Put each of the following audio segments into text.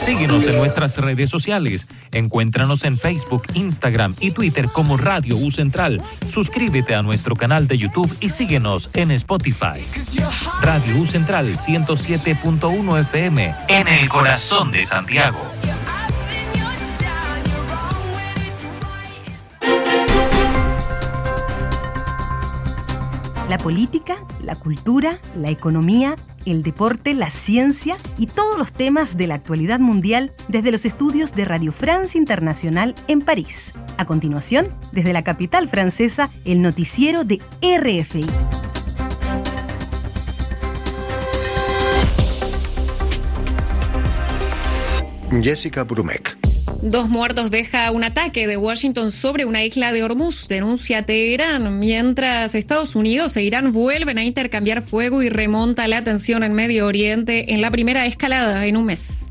Síguenos en nuestras redes sociales. Encuéntranos en Facebook, Instagram y Twitter como Radio U Central. Suscríbete a nuestro canal de YouTube y síguenos en Spotify. Radio U Central 107.1 FM en el corazón de Santiago. La política, la cultura, la economía, el deporte, la ciencia y todos los temas de la actualidad mundial desde los estudios de Radio France Internacional en París. A continuación, desde la capital francesa, el noticiero de RFI. Jessica Brumek. 2 muertos deja un ataque de Washington sobre una isla de Hormuz, denuncia Teherán, mientras Estados Unidos e Irán vuelven a intercambiar fuego y remonta la tensión en Medio Oriente en la primera escalada en un mes.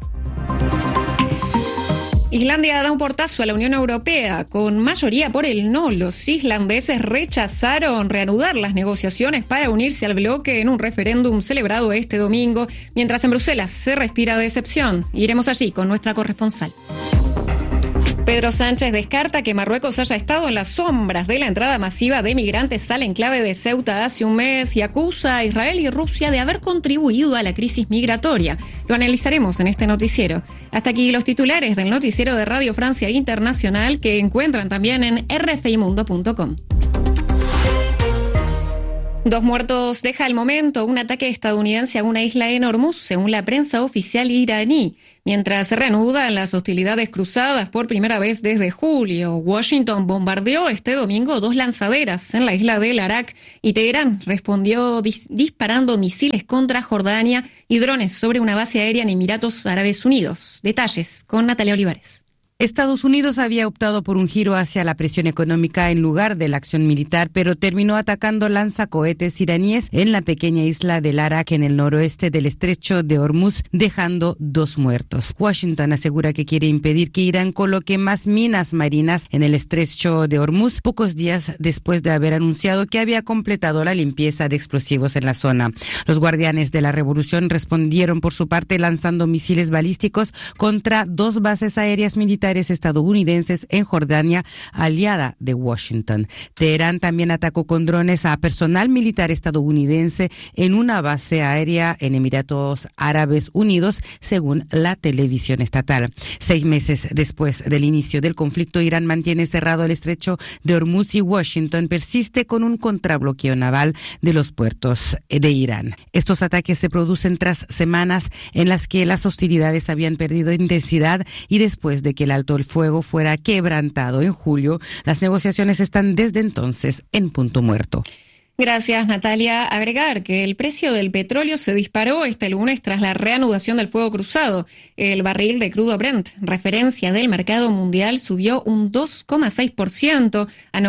Islandia da un portazo a la Unión Europea. Con mayoría por el no, los islandeses rechazaron reanudar las negociaciones para unirse al bloque en un referéndum celebrado este domingo, mientras en Bruselas se respira decepción. Iremos allí con nuestra corresponsal. Pedro Sánchez descarta que Marruecos haya estado en las sombras de la entrada masiva de migrantes al enclave de Ceuta hace un mes y acusa a Israel y Rusia de haber contribuido a la crisis migratoria. Lo analizaremos en este noticiero. Hasta aquí los titulares del noticiero de Radio Francia Internacional, que encuentran también en rfimundo.com. 2 muertos deja al momento un ataque estadounidense a una isla en Hormuz, según la prensa oficial iraní. Mientras se reanudan las hostilidades cruzadas por primera vez desde julio, Washington bombardeó este domingo 2 lanzaderas en la isla del Arak y Teherán respondió disparando misiles contra Jordania y drones sobre una base aérea en Emiratos Árabes Unidos. Detalles con Natalia Olivares. Estados Unidos había optado por un giro hacia la presión económica en lugar de la acción militar, pero terminó atacando lanzacohetes iraníes en la pequeña isla del Arak en el noroeste del estrecho de Hormuz, dejando 2 muertos. Washington asegura que quiere impedir que Irán coloque más minas marinas en el estrecho de Hormuz, pocos días después de haber anunciado que había completado la limpieza de explosivos en la zona. Los guardianes de la revolución respondieron por su parte lanzando misiles balísticos contra 2 bases aéreas militares estadounidenses en Jordania, aliada de Washington. Teherán también atacó con drones a personal militar estadounidense en una base aérea en Emiratos Árabes Unidos, según la televisión estatal. 6 meses después del inicio del conflicto, Irán mantiene cerrado el estrecho de Hormuz y Washington persiste con un contrabloqueo naval de los puertos de Irán. Estos ataques se producen tras semanas en las que las hostilidades habían perdido intensidad y después de que el alto el fuego fuera quebrantado en julio. Las negociaciones están desde entonces en punto muerto. Gracias, Natalia. Agregar que el precio del petróleo se disparó este lunes tras la reanudación del fuego cruzado. El barril de crudo Brent, referencia del mercado mundial, subió un 2,6% a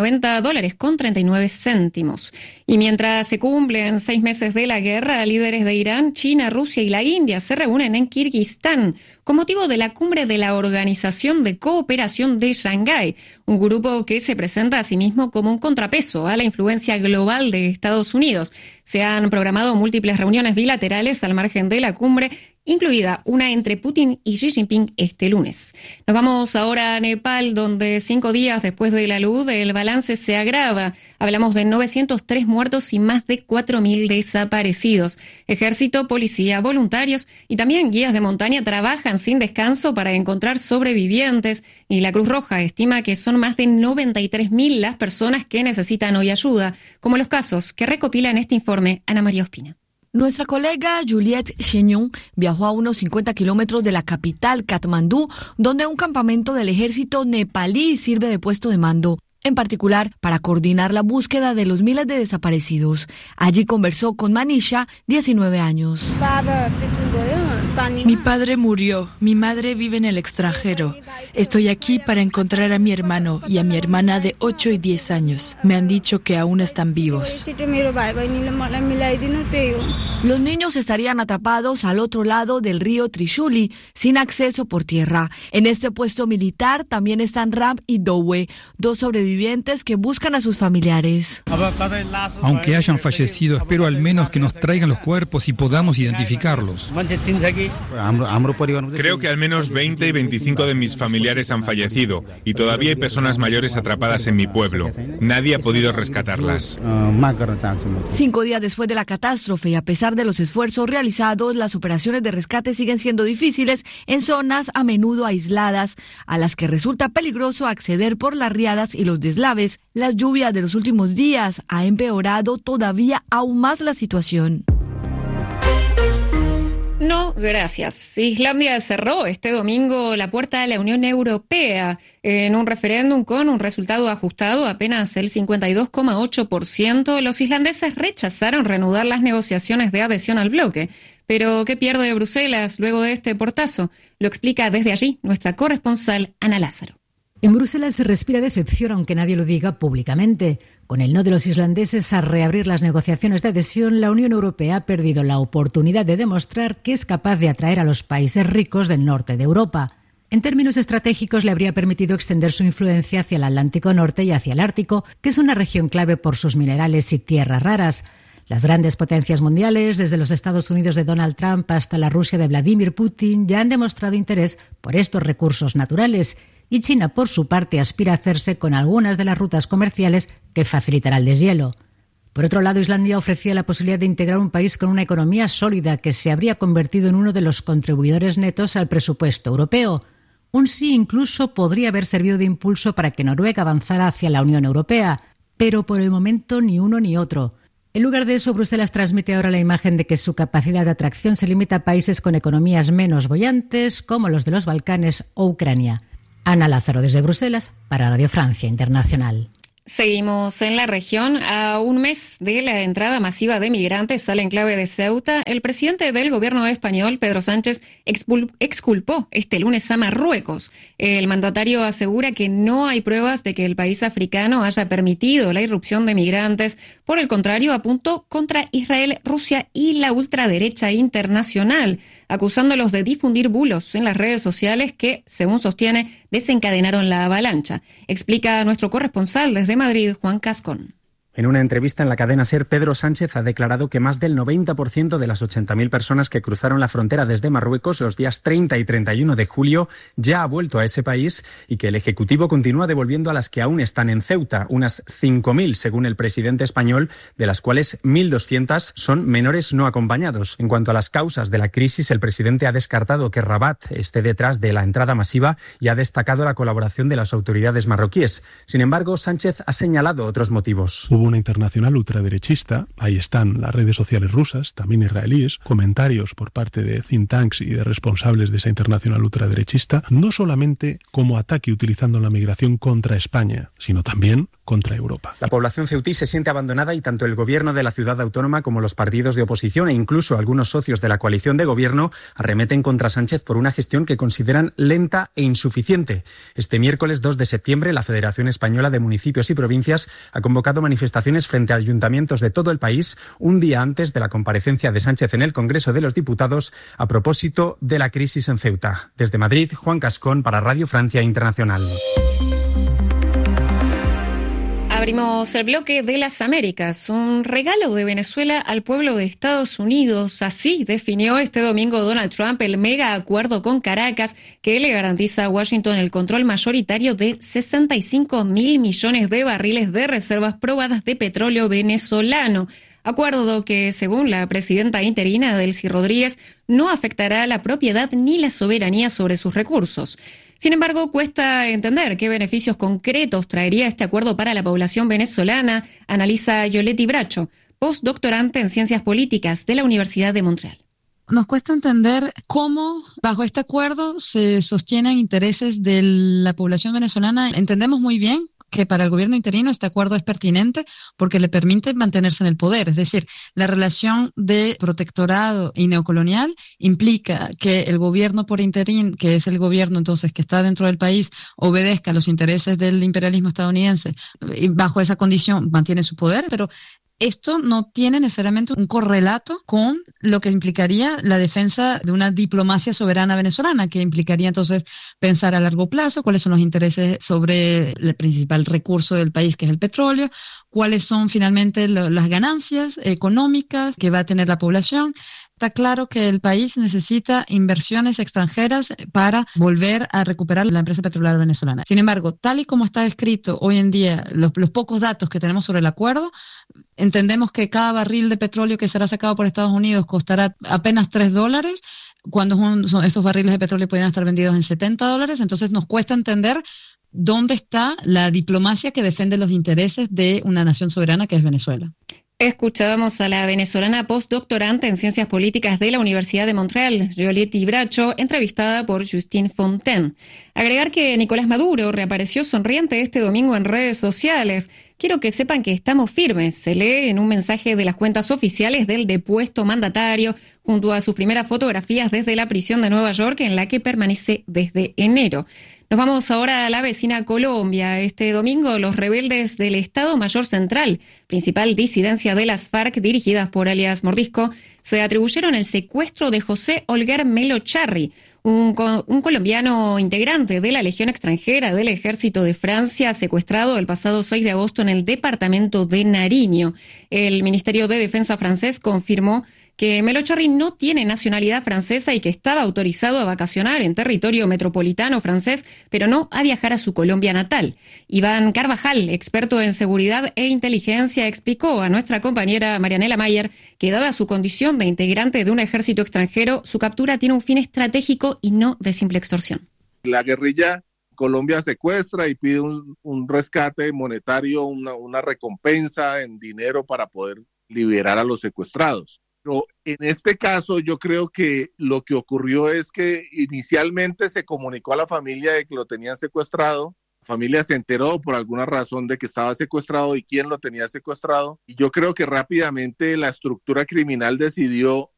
$90.39. Y mientras se cumplen 6 meses de la guerra, líderes de Irán, China, Rusia y la India se reúnen en Kirguistán con motivo de la cumbre de la Organización de Cooperación de Shanghái, un grupo que se presenta a sí mismo como un contrapeso a la influencia global de Estados Unidos. Se han programado múltiples reuniones bilaterales al margen de la cumbre, incluida una entre Putin y Xi Jinping este lunes. Nos vamos ahora a Nepal, donde 5 días después de la luz el balance se agrava. Hablamos de 903 muertos y más de 4.000 desaparecidos. Ejército, policía, voluntarios y también guías de montaña trabajan sin descanso para encontrar sobrevivientes, y la Cruz Roja estima que son más de 93.000 las personas que necesitan hoy ayuda, como los casos que recopila en este informe Ana María Ospina. Nuestra colega Juliette Chignon viajó a unos 50 kilómetros de la capital, Katmandú, donde un campamento del ejército nepalí sirve de puesto de mando, en particular para coordinar la búsqueda de los miles de desaparecidos. Allí conversó con Manisha, 19 años. Mi padre murió, mi madre vive en el extranjero. Estoy aquí para encontrar a mi hermano y a mi hermana de 8 y 10 años. Me han dicho que aún están vivos. Los niños estarían atrapados al otro lado del río Trishuli, sin acceso por tierra. En este puesto militar también están Ram y Dowe, 2 sobrevivientes que buscan a sus familiares. Aunque hayan fallecido, espero al menos que nos traigan los cuerpos y podamos identificarlos. Creo que al menos 20 y 25 de mis familiares han fallecido y todavía hay personas mayores atrapadas en mi pueblo. Nadie ha podido rescatarlas. 5 días después de la catástrofe y a pesar de los esfuerzos realizados, las operaciones de rescate siguen siendo difíciles en zonas a menudo aisladas, a las que resulta peligroso acceder por las riadas y los deslaves. Las lluvias de los últimos días ha empeorado todavía aún más la situación. No, gracias. Islandia cerró este domingo la puerta a la Unión Europea en un referéndum con un resultado ajustado, apenas el 52,8%. Los islandeses rechazaron reanudar las negociaciones de adhesión al bloque. Pero, ¿qué pierde Bruselas luego de este portazo? Lo explica desde allí nuestra corresponsal Ana Lázaro. En Bruselas se respira decepción, aunque nadie lo diga públicamente. Con el no de los islandeses a reabrir las negociaciones de adhesión, la Unión Europea ha perdido la oportunidad de demostrar que es capaz de atraer a los países ricos del norte de Europa. En términos estratégicos, le habría permitido extender su influencia hacia el Atlántico Norte y hacia el Ártico, que es una región clave por sus minerales y tierras raras. Las grandes potencias mundiales, desde los Estados Unidos de Donald Trump hasta la Rusia de Vladimir Putin, ya han demostrado interés por estos recursos naturales. Y China, por su parte, aspira a hacerse con algunas de las rutas comerciales que facilitará el deshielo. Por otro lado, Islandia ofrecía la posibilidad de integrar un país con una economía sólida que se habría convertido en uno de los contribuidores netos al presupuesto europeo. Un sí incluso podría haber servido de impulso para que Noruega avanzara hacia la Unión Europea, pero por el momento ni uno ni otro. En lugar de eso, Bruselas transmite ahora la imagen de que su capacidad de atracción se limita a países con economías menos bollantes, como los de los Balcanes o Ucrania. Ana Lázaro desde Bruselas para Radio Francia Internacional. Seguimos en la región. A un mes de la entrada masiva de migrantes al enclave de Ceuta, el presidente del gobierno español, Pedro Sánchez, exculpó este lunes a Marruecos. El mandatario asegura que no hay pruebas de que el país africano haya permitido la irrupción de migrantes. Por el contrario, apuntó contra Israel, Rusia y la ultraderecha internacional, acusándolos de difundir bulos en las redes sociales que, según sostiene, desencadenaron la avalancha. Explica nuestro corresponsal desde Madrid, Juan Cascón. En una entrevista en la cadena SER, Pedro Sánchez ha declarado que más del 90% de las 80.000 personas que cruzaron la frontera desde Marruecos los días 30 y 31 de julio ya ha vuelto a ese país y que el Ejecutivo continúa devolviendo a las que aún están en Ceuta, unas 5.000 según el presidente español, de las cuales 1.200 son menores no acompañados. En cuanto a las causas de la crisis, el presidente ha descartado que Rabat esté detrás de la entrada masiva y ha destacado la colaboración de las autoridades marroquíes. Sin embargo, Sánchez ha señalado otros motivos. Hubo una internacional ultraderechista, ahí están las redes sociales rusas, también israelíes, comentarios por parte de think tanks y de responsables de esa internacional ultraderechista, no solamente como ataque utilizando la migración contra España, sino también contra Europa. La población ceutí se siente abandonada y tanto el gobierno de la ciudad autónoma como los partidos de oposición e incluso algunos socios de la coalición de gobierno arremeten contra Sánchez por una gestión que consideran lenta e insuficiente. Este miércoles 2 de septiembre, la Federación Española de Municipios y Provincias ha convocado manifestaciones frente a ayuntamientos de todo el país un día antes de la comparecencia de Sánchez en el Congreso de los Diputados a propósito de la crisis en Ceuta. Desde Madrid, Juan Cascón para Radio Francia Internacional. Abrimos el bloque de las Américas, un regalo de Venezuela al pueblo de Estados Unidos. Así definió este domingo Donald Trump el mega acuerdo con Caracas que le garantiza a Washington el control mayoritario de 65.000 millones de barriles de reservas probadas de petróleo venezolano. Acuerdo que, según la presidenta interina Delcy Rodríguez, no afectará la propiedad ni la soberanía sobre sus recursos. Sin embargo, cuesta entender qué beneficios concretos traería este acuerdo para la población venezolana, analiza Yoletti Bracho, postdoctorante en Ciencias Políticas de la Universidad de Montreal. Nos cuesta entender cómo bajo este acuerdo se sostienen intereses de la población venezolana. Entendemos muy bien que para el gobierno interino este acuerdo es pertinente porque le permite mantenerse en el poder. Es decir, la relación de protectorado y neocolonial implica que el gobierno por interín, que es el gobierno entonces que está dentro del país, obedezca a los intereses del imperialismo estadounidense y bajo esa condición mantiene su poder, pero esto no tiene necesariamente un correlato con lo que implicaría la defensa de una diplomacia soberana venezolana, que implicaría entonces pensar a largo plazo cuáles son los intereses sobre el principal recurso del país, que es el petróleo, cuáles son finalmente las ganancias económicas que va a tener la población. Está claro que el país necesita inversiones extranjeras para volver a recuperar la empresa petrolera venezolana. Sin embargo, tal y como está escrito hoy en día, los pocos datos que tenemos sobre el acuerdo, entendemos que cada barril de petróleo que será sacado por Estados Unidos costará apenas $3, cuando esos barriles de petróleo podrían estar vendidos en $70. Entonces nos cuesta entender dónde está la diplomacia que defiende los intereses de una nación soberana que es Venezuela. Escuchábamos a la venezolana postdoctorante en Ciencias Políticas de la Universidad de Montreal, Juliette Bracho, entrevistada por Justine Fontaine. Agregar que Nicolás Maduro reapareció sonriente este domingo en redes sociales. Quiero que sepan que estamos firmes, se lee en un mensaje de las cuentas oficiales del depuesto mandatario, junto a sus primeras fotografías desde la prisión de Nueva York, en la que permanece desde enero. Nos vamos ahora a la vecina Colombia. Este domingo, los rebeldes del Estado Mayor Central, principal disidencia de las FARC dirigidas por alias Mordisco, se atribuyeron el secuestro de José Olguer Melo Charri, un colombiano integrante de la Legión Extranjera del Ejército de Francia, secuestrado el pasado 6 de agosto en el departamento de Nariño. El Ministerio de Defensa francés confirmó que Melo Charri no tiene nacionalidad francesa y que estaba autorizado a vacacionar en territorio metropolitano francés, pero no a viajar a su Colombia natal. Iván Carvajal, experto en seguridad e inteligencia, explicó a nuestra compañera Marianela Mayer que, dada su condición de integrante de un ejército extranjero, su captura tiene un fin estratégico y no de simple extorsión. La guerrilla Colombia secuestra y pide un rescate monetario, una recompensa en dinero para poder liberar a los secuestrados. Pero en este caso yo creo que lo que ocurrió es que inicialmente se comunicó a la familia de que lo tenían secuestrado. La familia se enteró por alguna razón de que estaba secuestrado y quién lo tenía secuestrado. Y yo creo que rápidamente la estructura criminal decidió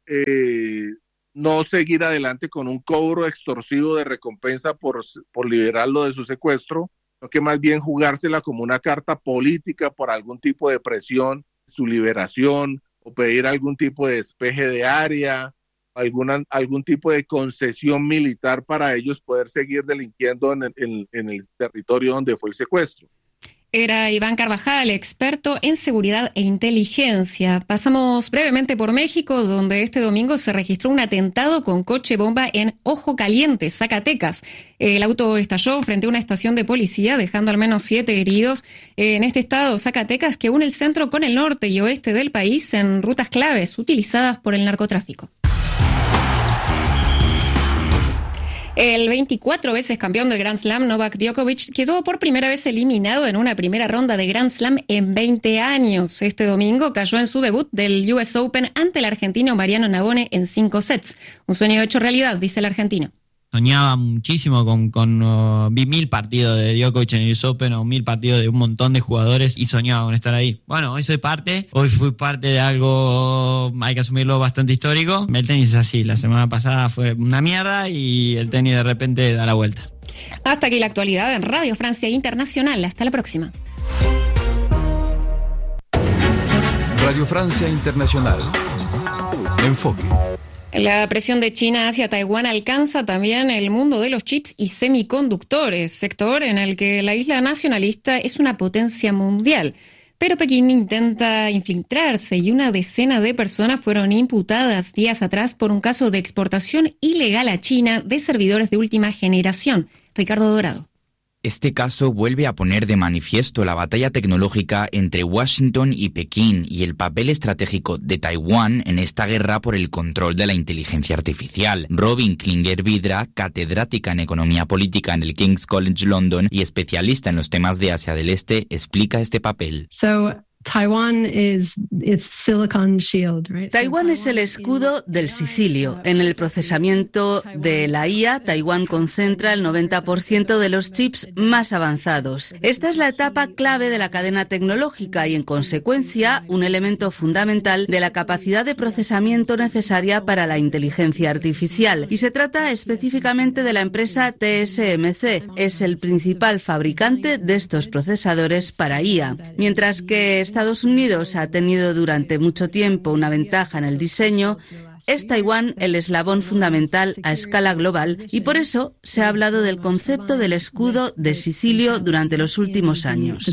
no seguir adelante con un cobro extorsivo de recompensa por liberarlo de su secuestro, sino que más bien jugársela como una carta política por algún tipo de presión, su liberación, o pedir algún tipo de despeje de área, algún tipo de concesión militar para ellos poder seguir delinquiendo en el territorio donde fue el secuestro. Era Iván Carvajal, experto en seguridad e inteligencia. Pasamos brevemente por México, donde este domingo se registró un atentado con coche bomba en Ojo Caliente, Zacatecas. El auto estalló frente a una estación de policía, dejando al menos 7 heridos. En este estado, Zacatecas, que une el centro con el norte y oeste del país en rutas claves utilizadas por el narcotráfico. El 24 veces campeón del Grand Slam, Novak Djokovic, quedó por primera vez eliminado en una primera ronda de Grand Slam en 20 años. Este domingo cayó en su debut del US Open ante el argentino Mariano Navone en 5 sets. Un sueño hecho realidad, dice el argentino. Soñaba muchísimo vi 1000 partidos de Djokovic en el US Open o 1000 partidos de un montón de jugadores y soñaba con estar ahí. Bueno, hoy fui parte de algo, hay que asumirlo, bastante histórico. El tenis es así, la semana pasada fue una mierda y el tenis de repente da la vuelta. Hasta aquí la actualidad en Radio Francia Internacional. Hasta la próxima. Radio Francia Internacional. Enfoque. La presión de China hacia Taiwán alcanza también el mundo de los chips y semiconductores, sector en el que la isla nacionalista es una potencia mundial. Pero Pekín intenta infiltrarse y una decena de personas fueron imputadas días atrás por un caso de exportación ilegal a China de servidores de última generación. Ricardo Dorado. Este caso vuelve a poner de manifiesto la batalla tecnológica entre Washington y Pekín y el papel estratégico de Taiwán en esta guerra por el control de la inteligencia artificial. Robin Klinger-Vidra, catedrática en economía política en el King's College London y especialista en los temas de Asia del Este, explica este papel. Taiwán es el escudo del Sicilio. En el procesamiento de la IA, Taiwán concentra el 90% de los chips más avanzados. Esta es la etapa clave de la cadena tecnológica y, en consecuencia, un elemento fundamental de la capacidad de procesamiento necesaria para la inteligencia artificial. Y se trata específicamente de la empresa TSMC. Es el principal fabricante de estos procesadores para IA. Mientras que Estados Unidos ha tenido durante mucho tiempo una ventaja en el diseño, Es Taiwán el eslabón fundamental a escala global y por eso se ha hablado del concepto del escudo de Sicilio durante los últimos años.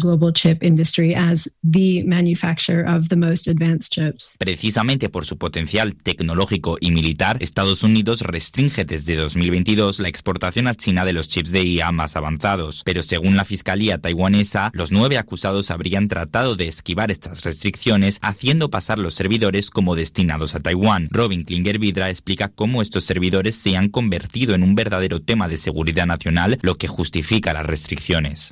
Precisamente por su potencial tecnológico y militar, Estados Unidos restringe desde 2022 la exportación a China de los chips de IA más avanzados. Pero según la Fiscalía taiwanesa, los 9 acusados habrían tratado de esquivar estas restricciones, haciendo pasar los servidores como destinados a Taiwán. Robin Klinger-Vidra explica cómo estos servidores se han convertido en un verdadero tema de seguridad nacional, lo que justifica las restricciones.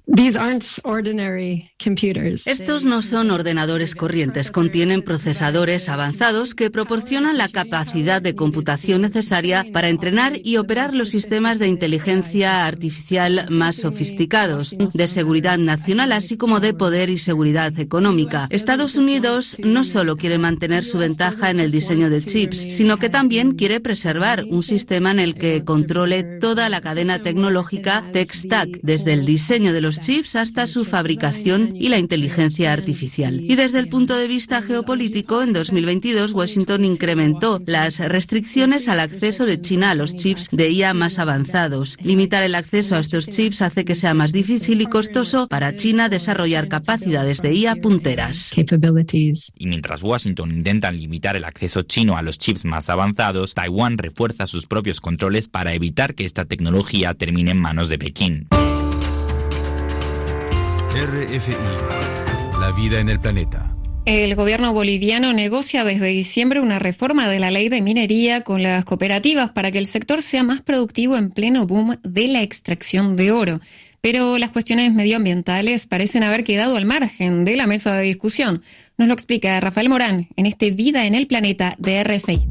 Estos no son ordenadores corrientes, contienen procesadores avanzados que proporcionan la capacidad de computación necesaria para entrenar y operar los sistemas de inteligencia artificial más sofisticados, de seguridad nacional, así como de poder y seguridad económica. Estados Unidos no solo quiere mantener su ventaja en el diseño de chips, sino que también quiere preservar un sistema en el que controle toda la cadena tecnológica tech stack, desde el diseño de los chips hasta su fabricación y la inteligencia artificial. Y desde el punto de vista geopolítico, en 2022 Washington incrementó las restricciones al acceso de China a los chips de IA más avanzados. Limitar el acceso a estos chips hace que sea más difícil y costoso para China desarrollar capacidades de IA punteras. Y mientras Washington intenta limitar el acceso chino a los chips más avanzados, Taiwán refuerza sus propios controles para evitar que esta tecnología termine en manos de Pekín. RFI, la vida en el planeta. El gobierno boliviano negocia desde diciembre una reforma de la ley de minería con las cooperativas para que el sector sea más productivo en pleno boom de la extracción de oro. Pero las cuestiones medioambientales parecen haber quedado al margen de la mesa de discusión. Nos lo explica Rafael Morán en este Vida en el Planeta de RFI.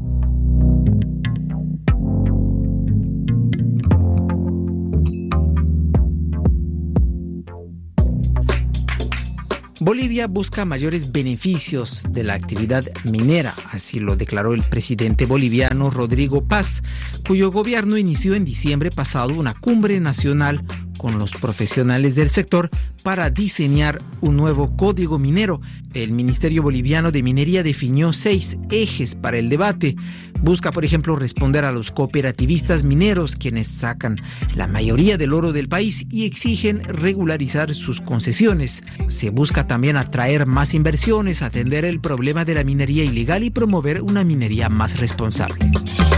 Bolivia busca mayores beneficios de la actividad minera, así lo declaró el presidente boliviano Rodrigo Paz, cuyo gobierno inició en diciembre pasado una cumbre nacional con los profesionales del sector para diseñar un nuevo código minero. El Ministerio Boliviano de Minería definió 6 ejes para el debate. Busca, por ejemplo, responder a los cooperativistas mineros, quienes sacan la mayoría del oro del país y exigen regularizar sus concesiones. Se busca también atraer más inversiones, atender el problema de la minería ilegal y promover una minería más responsable.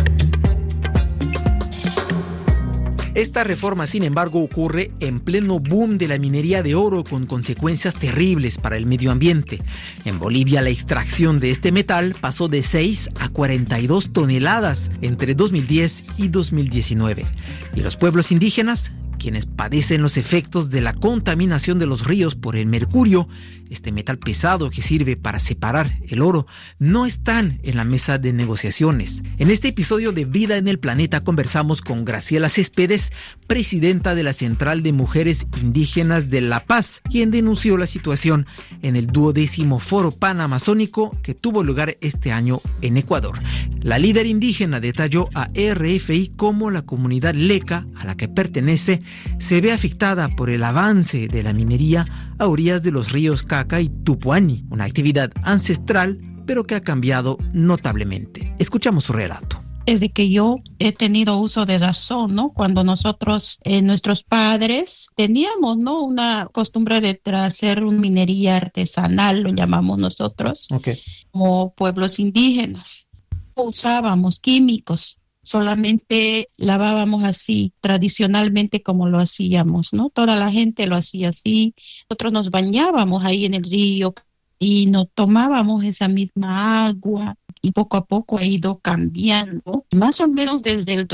Esta reforma, sin embargo, ocurre en pleno boom de la minería de oro, con consecuencias terribles para el medio ambiente. En Bolivia, la extracción de este metal pasó de 6 a 42 toneladas entre 2010 y 2019. Y los pueblos indígenas, quienes padecen los efectos de la contaminación de los ríos por el mercurio, este metal pesado que sirve para separar el oro, no están en la mesa de negociaciones. En este episodio de Vida en el Planeta conversamos con Graciela Céspedes, presidenta de la Central de Mujeres Indígenas de La Paz, quien denunció la situación en el 12º Foro Panamazónico que tuvo lugar este año en Ecuador. La líder indígena detalló a RFI cómo la comunidad leca a la que pertenece se ve afectada por el avance de la minería a orillas de los ríos Caca y Tupuani, una actividad ancestral pero que ha cambiado notablemente. Escuchamos su relato. Desde que yo he tenido uso de razón, ¿no? Cuando nosotros, nuestros padres, teníamos, ¿no? Una costumbre de hacer una minería artesanal, lo llamamos nosotros, como pueblos indígenas. Usábamos químicos, solamente lavábamos así, tradicionalmente como lo hacíamos, ¿no? Toda la gente lo hacía así. Nosotros nos bañábamos ahí en el río y nos tomábamos esa misma agua. Y poco a poco ha ido cambiando, más o menos desde el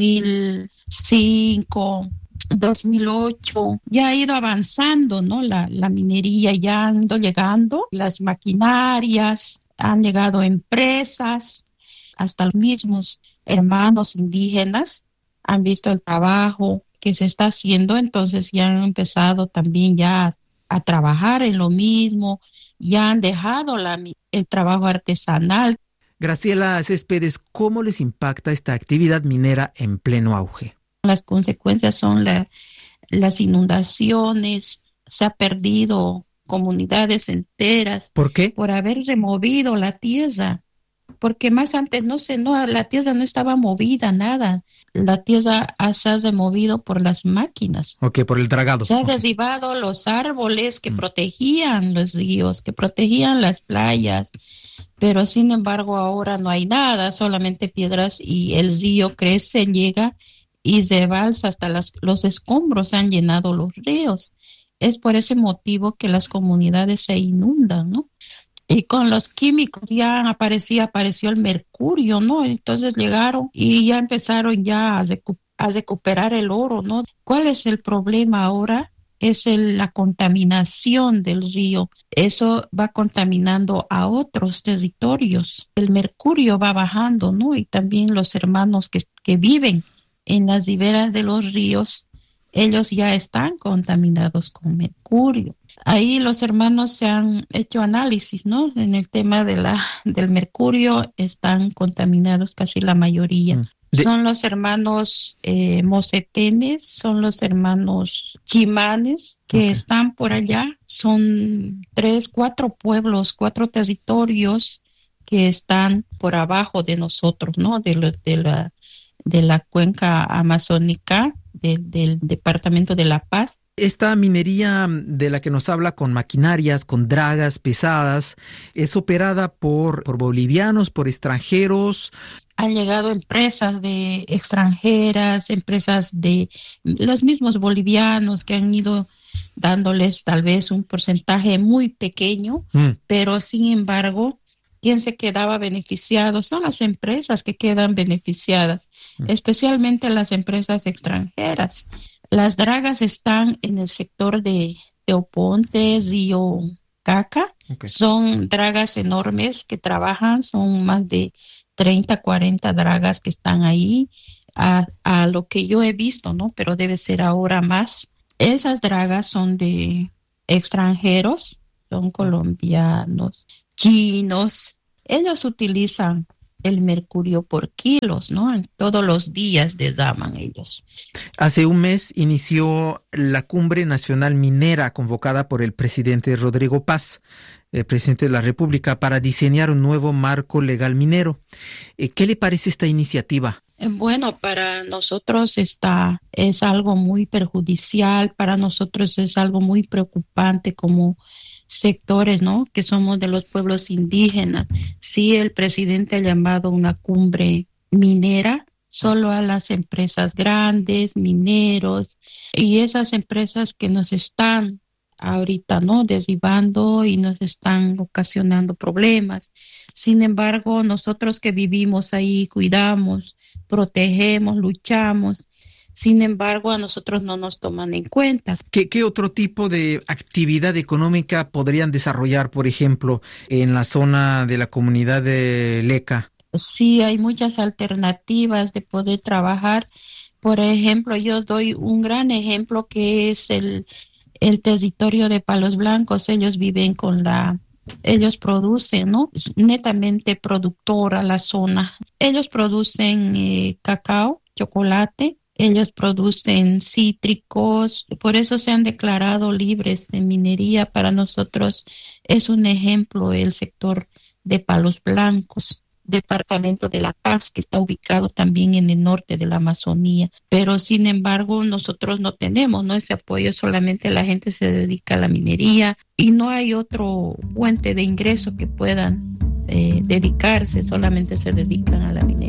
2005, 2008, ya ha ido avanzando, ¿no? La minería ya han ido llegando, las maquinarias, han llegado empresas, hasta los mismos hermanos indígenas han visto el trabajo que se está haciendo, entonces ya han empezado también ya a trabajar en lo mismo, ya han dejado el trabajo artesanal. Graciela Céspedes, ¿cómo les impacta esta actividad minera en pleno auge? Las consecuencias son las inundaciones, se ha perdido comunidades enteras. ¿Por qué? Por haber removido la tierra. porque más antes la tierra no estaba movida, nada. La tierra se ha removido por las máquinas. Ok, por el dragado. Se han derribado los árboles que protegían los ríos, que protegían las playas, pero sin embargo ahora no hay nada, solamente piedras, y el río crece, llega y se balsa hasta los escombros, han llenado los ríos. Es por ese motivo que las comunidades se inundan, ¿no? Y con los químicos ya apareció el mercurio, ¿no? Entonces llegaron y ya empezaron ya a recuperar el oro, ¿no? ¿Cuál es el problema ahora? Es la contaminación del río. Eso va contaminando a otros territorios. El mercurio va bajando, ¿no? Y también los hermanos que viven en las riberas de los ríos, ellos ya están contaminados con mercurio. Ahí los hermanos se han hecho análisis, ¿no? En el tema del mercurio están contaminados casi la mayoría. Son los hermanos mocetenes, son los hermanos chimanes que están por allá. Son 3, 4 pueblos, 4 territorios que están por abajo de nosotros, ¿no? De la cuenca amazónica del departamento de La Paz. Esta minería de la que nos habla, con maquinarias, con dragas pesadas, ¿es operada por bolivianos, por extranjeros? Han llegado empresas de extranjeras, empresas de los mismos bolivianos que han ido dándoles tal vez un porcentaje muy pequeño, pero sin embargo, ¿quién se quedaba beneficiado? Son las empresas que quedan beneficiadas, especialmente las empresas extranjeras. Las dragas están en el sector de Oponte, Río Caca. Son dragas enormes que trabajan, son más de 30, 40 dragas que están ahí, a lo que yo he visto, ¿no? Pero debe ser ahora más. Esas dragas son de extranjeros, son colombianos, chinos. Ellos utilizan el mercurio por kilos, ¿no? Todos los días derraman ellos. Hace un mes inició la Cumbre Nacional Minera convocada por el presidente Rodrigo Paz, el presidente de la República, para diseñar un nuevo marco legal minero. ¿Qué le parece esta iniciativa? Bueno, para nosotros es algo muy perjudicial, para nosotros es algo muy preocupante como sectores, ¿no? Que somos de los pueblos indígenas. Sí, el presidente ha llamado una cumbre minera solo a las empresas grandes, mineros, y esas empresas que nos están ahorita, ¿no? Derribando y nos están ocasionando problemas. Sin embargo, nosotros que vivimos ahí, cuidamos, protegemos, luchamos. Sin embargo, a nosotros no nos toman en cuenta. ¿Qué otro tipo de actividad económica podrían desarrollar, por ejemplo, en la zona de la comunidad de Leca? Sí, hay muchas alternativas de poder trabajar. Por ejemplo, yo doy un gran ejemplo que es el territorio de Palos Blancos. Ellos viven ellos producen, ¿no? Netamente productora la zona. Ellos producen cacao, chocolate. Ellos producen cítricos, por eso se han declarado libres de minería. Para nosotros es un ejemplo el sector de Palos Blancos, departamento de La Paz, que está ubicado también en el norte de la Amazonía. Pero sin embargo nosotros no tenemos, ¿no? Ese apoyo, solamente la gente se dedica a la minería y no hay otro fuente de ingreso que puedan dedicarse, solamente se dedican a la minería.